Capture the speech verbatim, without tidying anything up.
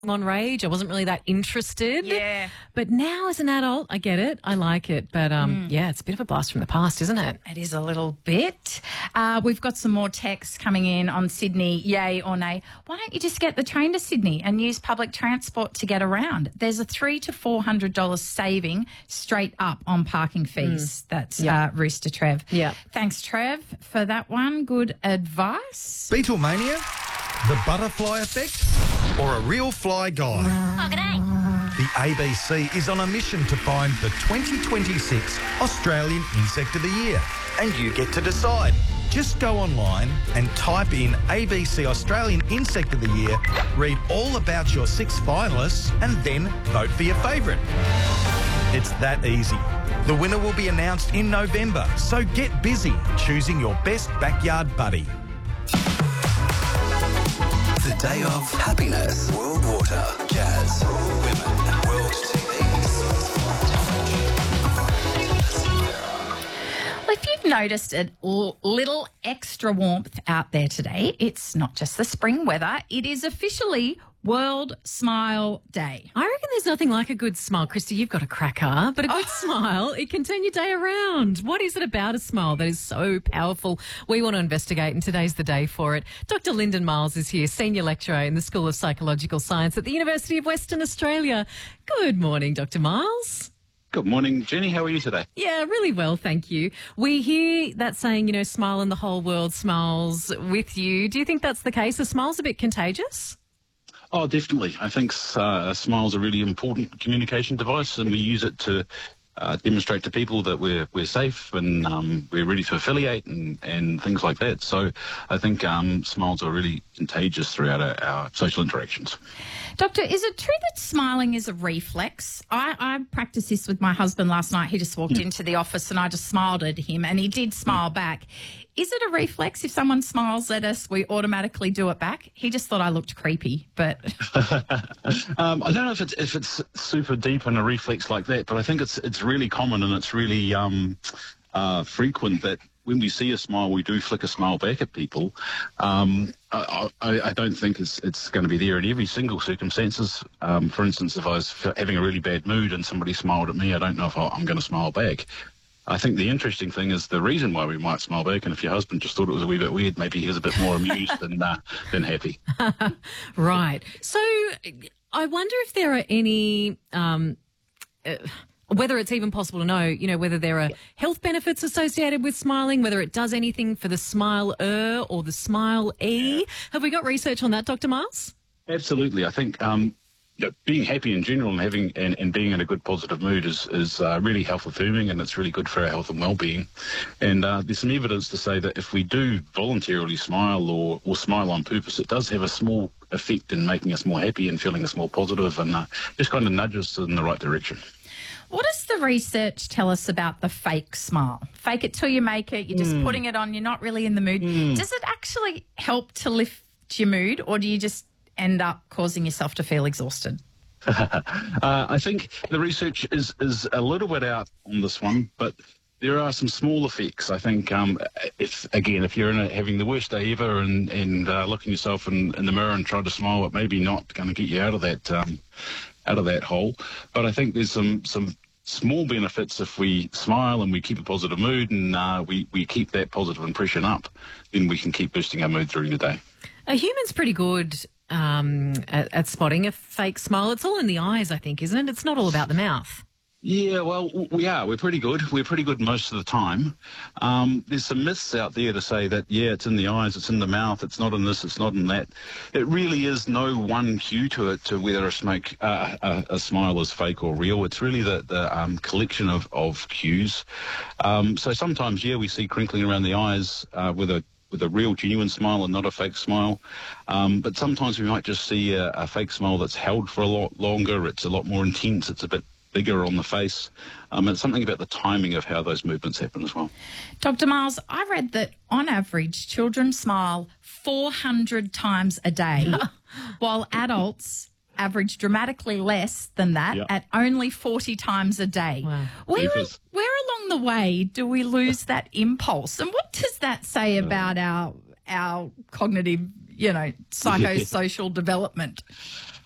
on Rage. I wasn't really that interested. Yeah. But now as an adult, I get it. I like it. But, um, Mm. yeah, it's a bit of a blast from the past, isn't it? It is a little bit. Uh, we've got some more texts coming in on Sydney, yay or nay. Why don't you just get the train to Sydney and use public transport to get around? There's a three to four hundred dollars saving straight up on parking fees. That's Yeah. uh, Rooster Trev. Yeah. Thanks, Trev, for that one. Good advice. Beatlemania, the butterfly effect, or a real fly guy? Oh, g'day. The A B C is on a mission to find the twenty twenty-six Australian Insect of the Year. And you get to decide. Just go online and type in A B C Australian Insect of the Year, read all about your six finalists, and then vote for your favourite. It's that easy. The winner will be announced in November, so get busy choosing your best backyard buddy. The day of happiness. World Water, Jazz, Women, World T V. Well, if you've noticed a l- little extra warmth out there today, it's not just the spring weather, it is officially World Smile Day. I reckon there's nothing like a good smile. Christy, you've got a cracker, but a good smile, it can turn your day around. What is it about a smile that is so powerful? We want to investigate, and today's the day for it. Doctor Lyndon Miles is here, Senior Lecturer in the School of Psychological Science at the University of Western Australia. Good morning, Doctor Miles. Good morning, Jenny. How are you today? Yeah, really well, thank you. We hear that saying, you know, smile and the whole world smiles with you. Do you think that's the case? Are smiles a bit contagious? Oh, definitely. I think uh, a smile is a really important communication device, and we use it to uh, demonstrate to people that we're we're safe and um, we're ready to affiliate and, and things like that. So I think um, smiles are really contagious throughout our, our social interactions. Doctor, is it true that smiling is a reflex? I, I practiced this with my husband last night. He just walked Mm. into the office and I just smiled at him and he did smile Mm. back. Is it a reflex? If someone smiles at us, we automatically do it back? He just thought I looked creepy, but... um, I don't know if it's if it's super deep in a reflex like that, but I think it's it's really common and it's really um, uh, frequent that when we see a smile, we do flick a smile back at people. Um, I, I, I don't think it's it's going to be there in every single circumstances. Um, for instance, if I was f- having a really bad mood and somebody smiled at me, I don't know if I, I'm going to smile back. I think the interesting thing is the reason why we might smile back, and if your husband just thought it was a wee bit weird, maybe he was a bit more amused than uh, than happy. Right. So I wonder if there are any, um, uh, whether it's even possible to know, you know, whether there are health benefits associated with smiling, whether it does anything for the smile-er or the smile-e. Have we got research on that, Doctor Miles? Absolutely. I think um, you know, being happy in general and having and, and being in a good positive mood is is uh, really health affirming, and it's really good for our health and well-being. And uh, there's some evidence to say that if we do voluntarily smile or, or smile on purpose, it does have a small effect in making us more happy and feeling us more positive, and uh, just kind of nudges us in the right direction. What does the research tell us about the fake smile? Fake it till you make it. You're just Mm. putting it on. You're not really in the mood. Mm. Does it actually help to lift your mood, or do you just end up causing yourself to feel exhausted? uh, I think the research is, is a little bit out on this one, but there are some small effects. I think, um, if again, if you're in a, having the worst day ever and, and uh, looking yourself in, in the mirror and trying to smile, it may be not going to get you out of that um, out of that hole. But I think there's some some small benefits if we smile and we keep a positive mood and uh, we, we keep that positive impression up, then we can keep boosting our mood during the day. Are humans pretty good um, at, at spotting a fake smile? It's all in the eyes, I think, isn't it? It's not all about the mouth. Yeah, well, we are. We're pretty good. We're pretty good most of the time. Um, there's some myths out there to say that, yeah, it's in the eyes, it's in the mouth, it's not in this, it's not in that. It really is no one cue to it to whether a, smoke, uh, a, a smile is fake or real. It's really the, the um, collection of, of cues. Um, so sometimes, yeah, we see crinkling around the eyes uh, with a with a real genuine smile and not a fake smile. Um, but sometimes we might just see a, a fake smile that's held for a lot longer. It's a lot more intense. It's a bit bigger on the face. Um, it's something about the timing of how those movements happen as well. Doctor Miles, I read that on average, children smile four hundred times a day, while adults average dramatically less than that Yep. at only forty times a day. Wow. Where, Jeepers. where along the way do we lose that impulse? And what does that say about our our cognitive, you know, psychosocial development?